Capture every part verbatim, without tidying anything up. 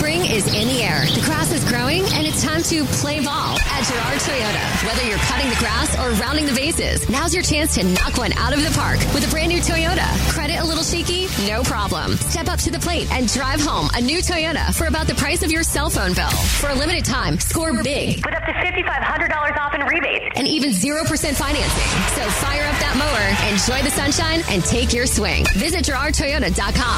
Spring is in the air. The grass is growing, and it's time to play ball at Girard Toyota. Whether you're cutting the grass or rounding the bases, now's your chance to knock one out of the park with a brand new Toyota. Credit a little shaky? No problem. Step up to the plate and drive home a new Toyota for about the price of your cell phone bill. For a limited time, score big with up to five thousand five hundred dollars off in rebates and even zero percent financing. So fire up that mower, enjoy the sunshine, and take your swing. Visit Girard Toyota dot com.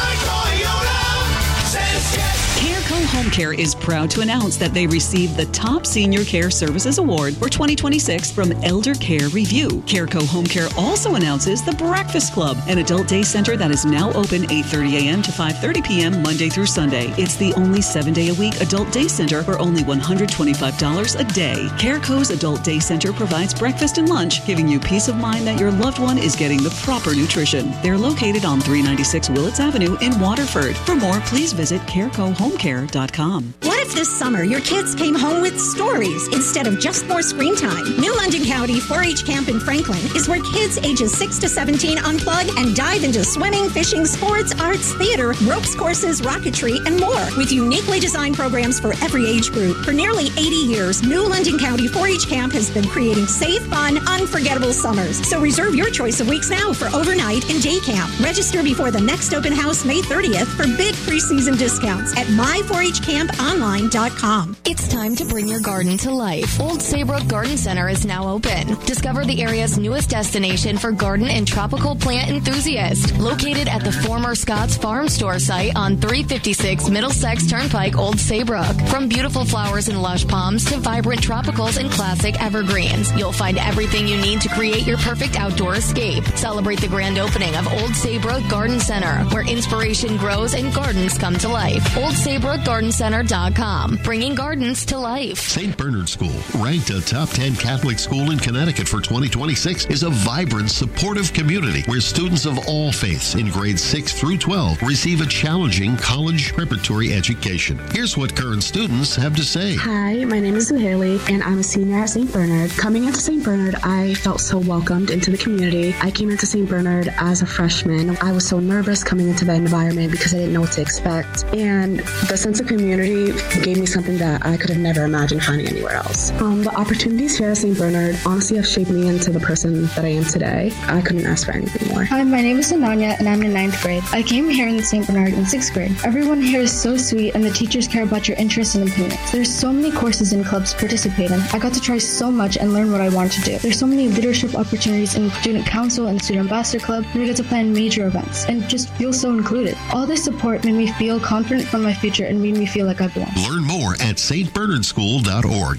Careco Home Care is proud to announce that they received the Top Senior Care Services Award for twenty twenty-six from Elder Care Review. Careco Home Care also announces the Breakfast Club, an adult day center that is now open eight thirty a.m. to five thirty p.m. Monday through Sunday. It's the only seven-day-a-week adult day center for only one hundred twenty-five dollars a day. Careco's Adult Day Center provides breakfast and lunch, giving you peace of mind that your loved one is getting the proper nutrition. They're located on three ninety-six Willits Avenue in Waterford. For more, please visit careco home care dot com. What if this summer your kids came home with stories instead of just more screen time? New London County four H Camp in Franklin is where kids ages six to seventeen unplug and dive into swimming, fishing, sports, arts, theater, ropes courses, rocketry, and more. With uniquely designed programs for every age group. For nearly eighty years, New London County four H Camp has been creating safe, fun, unforgettable summers. So reserve your choice of weeks now for overnight and day camp. Register before the next open house May thirtieth for big preseason discounts at my four H camp online dot com. It's time to bring your garden to life. Old Saybrook Garden Center is now open. Discover the area's newest destination for garden and tropical plant enthusiasts. Located at the former Scott's Farm Store site on three fifty-six Middlesex Turnpike, Old Saybrook. From beautiful flowers and lush palms to vibrant tropicals and classic evergreens, you'll find everything you need to create your perfect outdoor escape. Celebrate the grand opening of Old Saybrook Garden Center, where inspiration grows and gardens come to life. old saybrook garden center dot com, bringing gardens to life. Saint Bernard School, ranked a top ten Catholic school in Connecticut for twenty twenty-six, is a vibrant, supportive community where students of all faiths in grades six through twelve receive a challenging college preparatory education. Here's what current students have to say. Hi, my name is Haley, and I'm a senior at Saint Bernard. Coming into Saint Bernard, I felt so welcomed into the community. I came into Saint Bernard as a freshman. I was so nervous coming into the environment because I didn't know what to expect. And the sense of community gave me something that I could have never imagined finding anywhere else. Um, the opportunities here at Saint Bernard honestly have shaped me into the person that I am today. I couldn't ask for anything more. Hi, my name is Ananya, and I'm in ninth grade. I came here in Saint Bernard in sixth grade. Everyone here is so sweet, and the teachers care about your interests and opinions. There's so many courses and clubs to participate in. I got to try so much and learn what I want to do. There's so many leadership opportunities in student council and student ambassador club, and we get to plan major events and just feel so included. All this support made me feel confident for my future and made me feel like I belong. Learn more at s t bernard school dot org.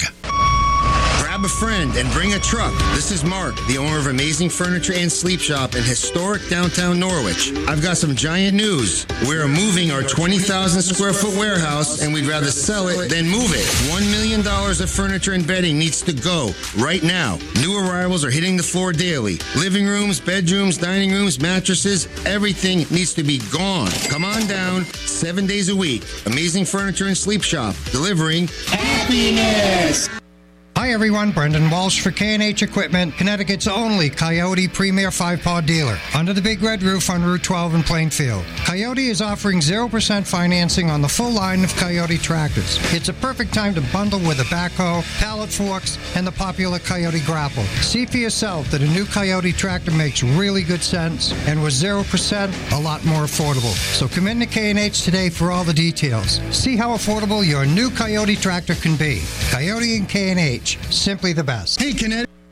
Grab a friend and bring a truck. This is Mark, the owner of Amazing Furniture and Sleep Shop in historic downtown Norwich. I've got some giant news. We're moving our twenty thousand square foot warehouse, and we'd rather sell it than move it. One million dollars of furniture and bedding needs to go right now. New arrivals are hitting the floor daily. Living rooms, bedrooms, dining rooms, mattresses, everything needs to be gone. Come on down, seven days a week. Amazing Furniture and Sleep Shop, delivering happiness. Hi everyone, Brendan Walsh for K and H Equipment, Connecticut's only Coyote Premier five-paw dealer, under the Big Red Roof on Route twelve in Plainfield. Coyote is offering zero percent financing on the full line of Coyote tractors. It's a perfect time to bundle with a backhoe, pallet forks, and the popular Coyote Grapple. See for yourself that a new Coyote tractor makes really good sense, and with zero percent, a lot more affordable. So come in to K and H today for all the details. See how affordable your new Coyote tractor can be. Coyote and K and H. Simply the best. Hey, Connecticut.